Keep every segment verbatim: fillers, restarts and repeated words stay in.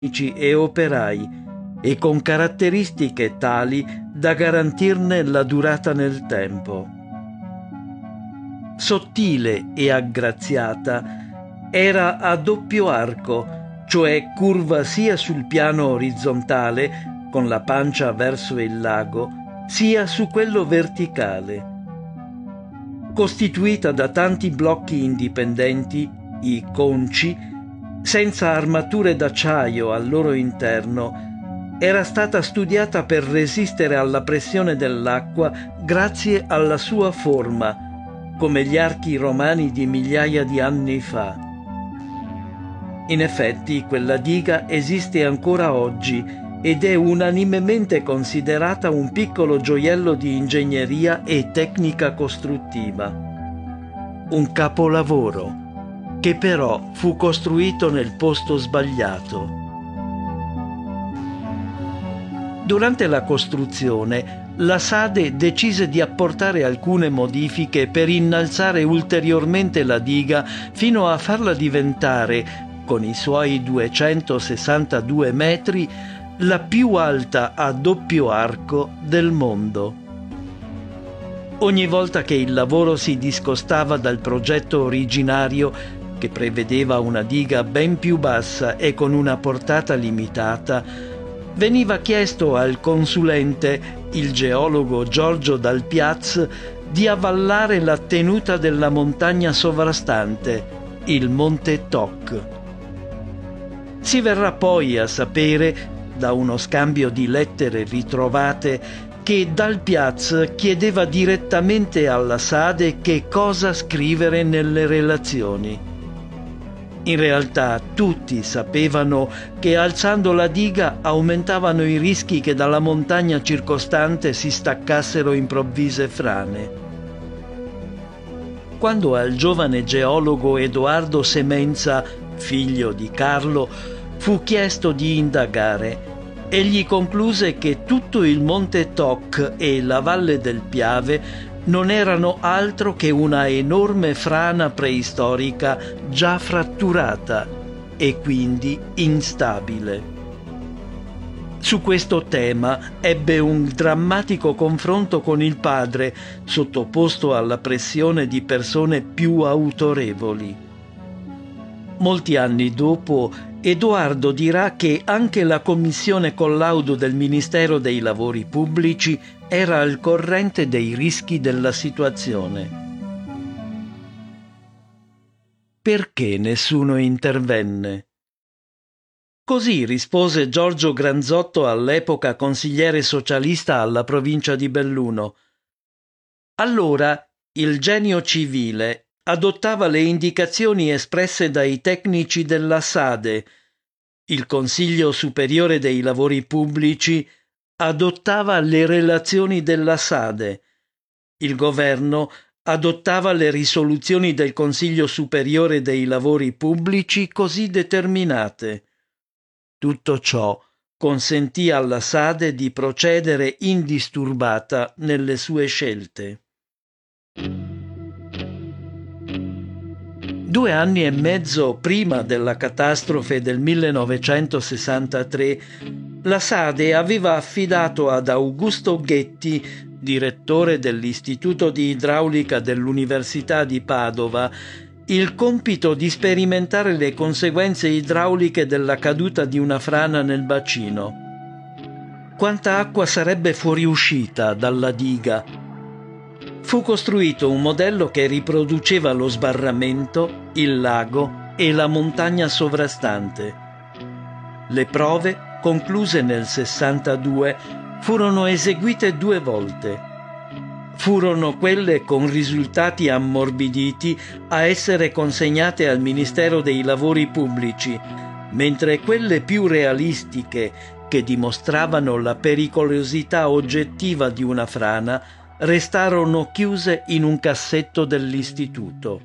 tecnici e operai e con caratteristiche tali da garantirne la durata nel tempo. Sottile e aggraziata, era a doppio arco, cioè curva sia sul piano orizzontale, con la pancia verso il lago, sia su quello verticale. Costituita da tanti blocchi indipendenti, i conci, senza armature d'acciaio al loro interno, era stata studiata per resistere alla pressione dell'acqua grazie alla sua forma, come gli archi romani di migliaia di anni fa. In effetti, quella diga esiste ancora oggi ed è unanimemente considerata un piccolo gioiello di ingegneria e tecnica costruttiva. Un capolavoro, che però fu costruito nel posto sbagliato. Durante la costruzione, la SADE decise di apportare alcune modifiche per innalzare ulteriormente la diga fino a farla diventare, con i suoi duecentosessantadue metri, la più alta a doppio arco del mondo. Ogni volta che il lavoro si discostava dal progetto originario, che prevedeva una diga ben più bassa e con una portata limitata, veniva chiesto al consulente, il geologo Giorgio Dal Piaz, di avvallare la tenuta della montagna sovrastante, il Monte Toc. Si verrà poi a sapere, da uno scambio di lettere ritrovate, che Dal Piaz chiedeva direttamente alla SADE che cosa scrivere nelle relazioni. In realtà tutti sapevano che alzando la diga aumentavano i rischi che dalla montagna circostante si staccassero improvvise frane. Quando al giovane geologo Edoardo Semenza, figlio di Carlo, fu chiesto di indagare, egli concluse che tutto il Monte Toc e la Valle del Piave non erano altro che una enorme frana preistorica già fratturata e quindi instabile. Su questo tema ebbe un drammatico confronto con il padre, sottoposto alla pressione di persone più autorevoli. Molti anni dopo, Edoardo dirà che anche la commissione collaudo del Ministero dei Lavori Pubblici era al corrente dei rischi della situazione. Perché nessuno intervenne? Così rispose Giorgio Granzotto, all'epoca consigliere socialista alla provincia di Belluno. Allora il genio civile adottava le indicazioni espresse dai tecnici della SADE, il Consiglio Superiore dei Lavori Pubblici adottava le relazioni della SADE, il governo adottava le risoluzioni del Consiglio Superiore dei Lavori Pubblici così determinate. Tutto ciò consentì alla SADE di procedere indisturbata nelle sue scelte. Due anni e mezzo prima della catastrofe del millenovecentosessantatré, la SADE aveva affidato ad Augusto Ghetti, direttore dell'Istituto di Idraulica dell'Università di Padova, il compito di sperimentare le conseguenze idrauliche della caduta di una frana nel bacino. Quanta acqua sarebbe fuoriuscita dalla diga? Fu costruito un modello che riproduceva lo sbarramento, il lago e la montagna sovrastante. Le prove, concluse nel sessantadue, furono eseguite due volte. Furono quelle con risultati ammorbiditi a essere consegnate al Ministero dei Lavori Pubblici, mentre quelle più realistiche, che dimostravano la pericolosità oggettiva di una frana, restarono chiuse in un cassetto dell'istituto.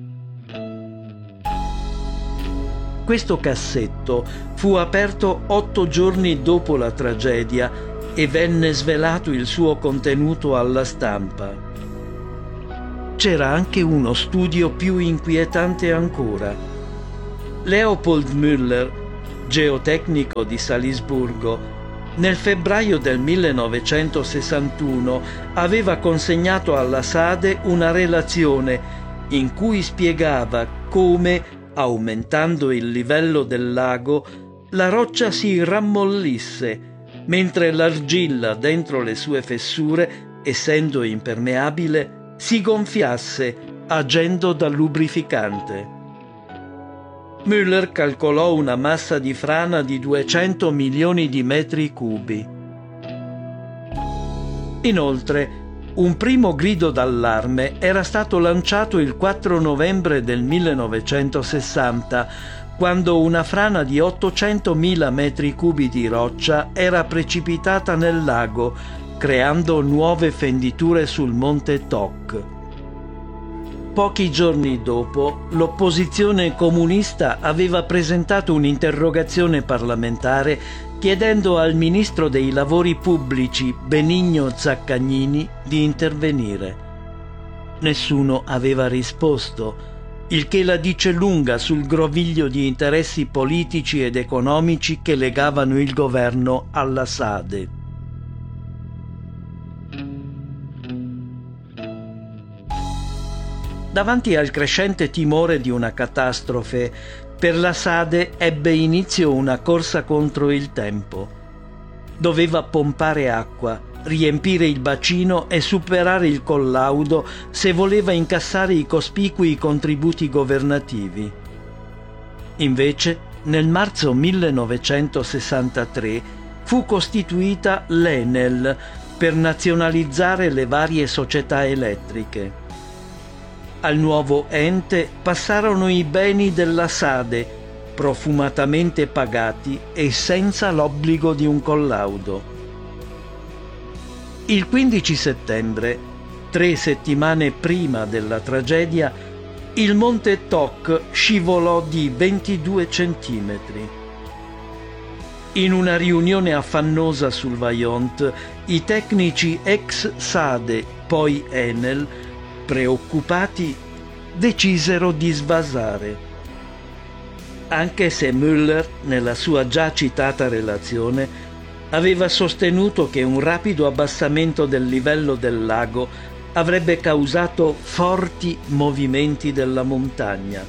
Questo cassetto fu aperto otto giorni dopo la tragedia e venne svelato il suo contenuto alla stampa. C'era anche uno studio più inquietante ancora. Leopold Müller, geotecnico di Salisburgo, nel febbraio del millenovecentosessantuno aveva consegnato alla SADE una relazione in cui spiegava come, aumentando il livello del lago, la roccia si rammollisse, mentre l'argilla dentro le sue fessure, essendo impermeabile, si gonfiasse agendo da lubrificante. Müller calcolò una massa di frana di duecento milioni di metri cubi. Inoltre, un primo grido d'allarme era stato lanciato il quattro novembre del millenovecentosessanta, quando una frana di ottocentomila metri cubi di roccia era precipitata nel lago, creando nuove fenditure sul monte Toc. Pochi giorni dopo, l'opposizione comunista aveva presentato un'interrogazione parlamentare chiedendo al ministro dei lavori pubblici Benigno Zaccagnini di intervenire. Nessuno aveva risposto, il che la dice lunga sul groviglio di interessi politici ed economici che legavano il governo alla SADE. Davanti al crescente timore di una catastrofe, per la SADE ebbe inizio una corsa contro il tempo. Doveva pompare acqua, riempire il bacino e superare il collaudo se voleva incassare i cospicui contributi governativi. Invece, nel marzo millenovecentosessantatré fu costituita l'Enel per nazionalizzare le varie società elettriche. Al nuovo ente passarono i beni della SADE, profumatamente pagati e senza l'obbligo di un collaudo. Il quindici settembre, tre settimane prima della tragedia, il monte Toc scivolò di ventidue centimetri. In una riunione affannosa sul Vajont, i tecnici ex SADE, poi Enel, preoccupati, decisero di svasare. Anche se Müller, nella sua già citata relazione, aveva sostenuto che un rapido abbassamento del livello del lago avrebbe causato forti movimenti della montagna.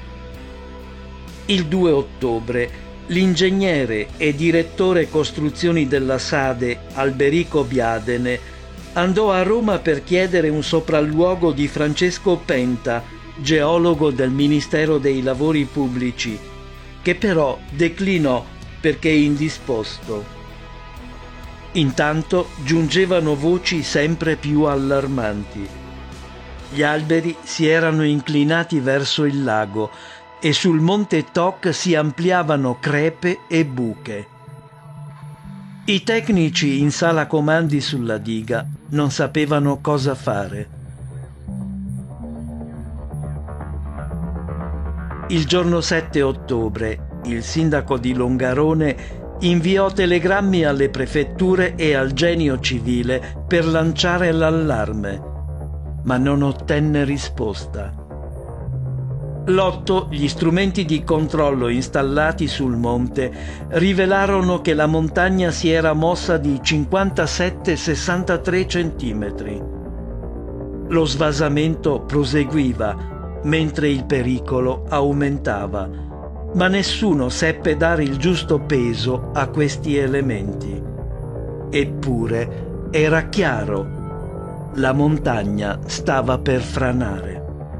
Il due ottobre, l'ingegnere e direttore costruzioni della SADE, Alberico Biadene, andò a Roma per chiedere un sopralluogo di Francesco Penta, geologo del Ministero dei Lavori Pubblici, che però declinò perché indisposto. Intanto giungevano voci sempre più allarmanti. Gli alberi si erano inclinati verso il lago e sul monte Toc si ampliavano crepe e buche. I tecnici in sala comandi sulla diga non sapevano cosa fare. Il giorno sette ottobre, il sindaco di Longarone inviò telegrammi alle prefetture e al Genio Civile per lanciare l'allarme, ma non ottenne risposta. L'otto, gli strumenti di controllo installati sul monte rivelarono che la montagna si era mossa di cinquantasette sessantatré centimetri. Lo svasamento proseguiva, mentre il pericolo aumentava, ma nessuno seppe dare il giusto peso a questi elementi. Eppure era chiaro, la montagna stava per franare.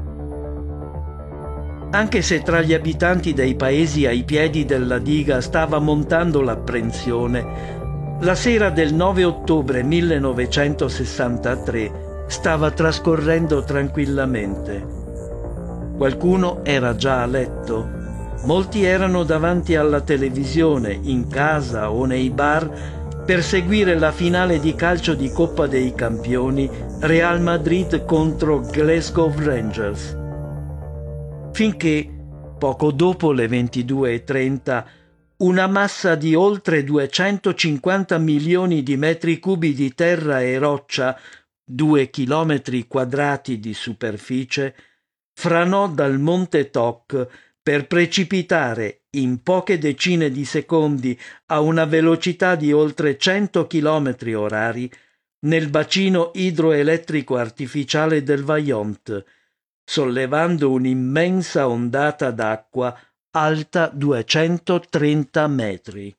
Anche se tra gli abitanti dei paesi ai piedi della diga stava montando l'apprensione, la sera del nove ottobre millenovecentosessantatré stava trascorrendo tranquillamente. Qualcuno era già a letto, molti erano davanti alla televisione, in casa o nei bar, per seguire la finale di calcio di Coppa dei Campioni Real Madrid contro Glasgow Rangers. Finché, poco dopo le ventidue e trenta, una massa di oltre duecentocinquanta milioni di metri cubi di terra e roccia, due chilometri quadrati di superficie, franò dal monte Toc per precipitare in poche decine di secondi a una velocità di oltre cento chilometri orari nel bacino idroelettrico artificiale del Vajont, sollevando un'immensa ondata d'acqua alta duecentotrenta metri.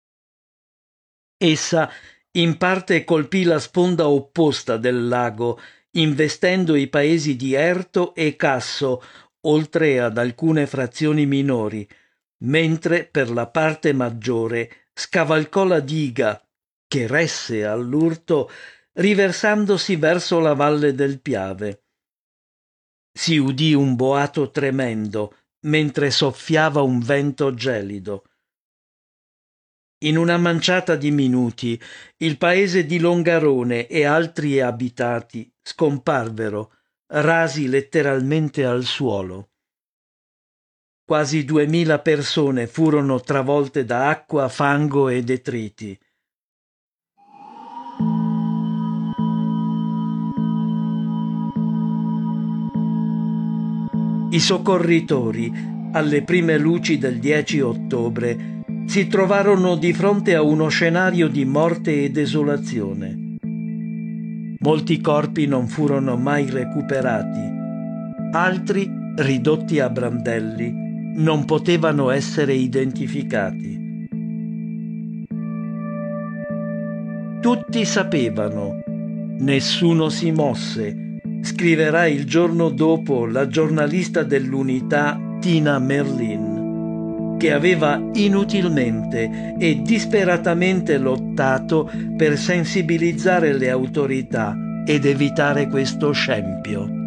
Essa in parte colpì la sponda opposta del lago, investendo i paesi di Erto e Casso, oltre ad alcune frazioni minori, mentre per la parte maggiore scavalcò la diga, che resse all'urto, riversandosi verso la valle del Piave. Si udì un boato tremendo, mentre soffiava un vento gelido. In una manciata di minuti il paese di Longarone e altri abitati scomparvero, rasi letteralmente al suolo. Quasi duemila persone furono travolte da acqua, fango e detriti. I soccorritori, alle prime luci del dieci ottobre, si trovarono di fronte a uno scenario di morte e desolazione. Molti corpi non furono mai recuperati, altri, ridotti a brandelli, non potevano essere identificati. Tutti sapevano, nessuno si mosse, scriverà il giorno dopo la giornalista dell'Unità Tina Merlin, che aveva inutilmente e disperatamente lottato per sensibilizzare le autorità ed evitare questo scempio.